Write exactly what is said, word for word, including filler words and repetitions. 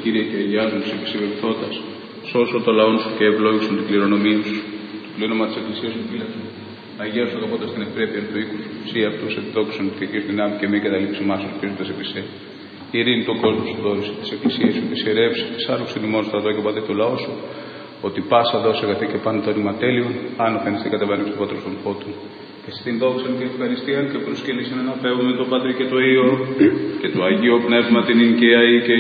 Κύριε και αγιάζουν τους επισυβευθόντας. Σώσω το λαόν σου και ευλόγησον την κληρονομία σου. Το πλήρωμα της Εκκλησίας σου φύλαξον. Αγία σου αγαπώντας την ευπρέπεια του οίκου σου. Ψή αυτούς εντόξων τη δική σου δυνάμει και μη καταλήψη μάσων πίζοντας επί σε. Ειρήνη τον κόσμο σου δόρισε, της Εκκλησίας σου, της ιερεύση, της άρχουσιν ημών στρατό και πατέ του λαού σου, ότι πάσα δώσε αγαθή και πάνω το ρήμα τέλειον, αν οφενιστεί κατεβαίνω του Πατρός των Φώτων. Και στην δόξαν και ευχαριστίαν και προσκύνησαν να φεύγουμε το Πατρί και το Υιό και το Αγίο Πνεύμα την ειν και αεί και